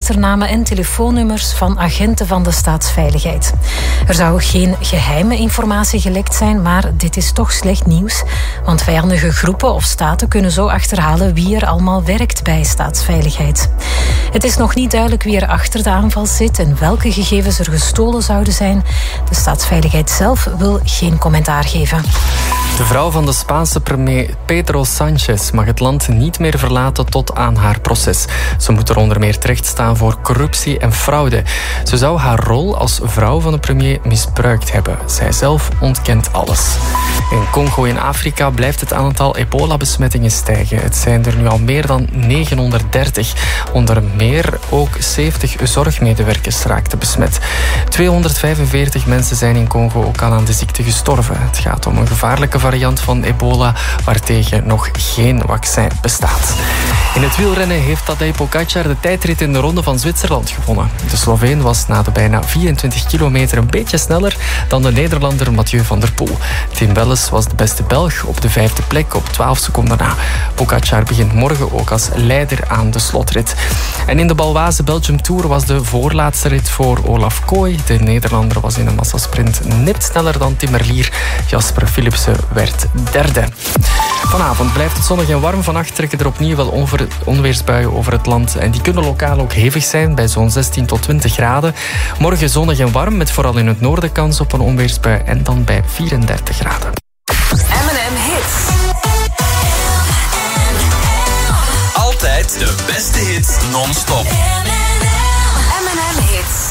achternamen en telefoonnummers van agenten van de staatsveiligheid. Er zou geen geheime informatie gelekt zijn, maar dit is toch slecht nieuws. Want vijandige groepen of staten kunnen zo achterhalen wie er allemaal werkt bij staatsveiligheid. Het is nog niet duidelijk wie er achter de aanval zit en welke gegevens er gestolen zouden zijn. De staatsveiligheid zelf wil geen commentaar geven. De vrouw van de Spaanse premier Pedro Sánchez mag het land niet meer verlaten tot aan haar proces. Ze moet er onder meer terechtstaan voor corruptie en fraude. Ze zou haar rol als vrouw van de premier misbruikt hebben. Zij zelf ontkent alles. In Congo in Afrika blijft het aantal ebola-besmettingen stijgen. Het zijn er nu al meer dan 930. Onder meer ook 70 zorgmedewerkers raakten besmet. 245 mensen zijn in Congo ook al aan de ziekte gestorven. Het gaat om een gevaarlijke variant van ebola waartegen nog geen vaccin bestaat. In het wielrennen heeft Tadej Pogačar de tijdrit in de Ronde van Zwitserland gewonnen. De Sloveen was na de bijna 24 kilometer een beetje sneller dan de Nederlander Mathieu van der Poel. Tim Welles was de beste Belg op de 5e plek op 12 seconden na. Pogačar begint morgen ook als leider aan de slotrit. En in de Baloise Belgium Tour was de voorlaatste rit voor Olaf Kooi. De Nederlander was in een massasprint nipt sneller dan Tim Merlier. Jasper Philipsen werd derde. Vanavond blijft het zonnig en warm. Vannacht trekken er opnieuw wel onweersbuien over het land. En die kunnen lokaal ook hevig zijn, bij zo'n 16 tot 20 graden. Morgen zonnig en warm, met vooral in het noorden kans op een onweersbui. En dan bij 34 graden. M&M Hits. Altijd de beste hits non-stop.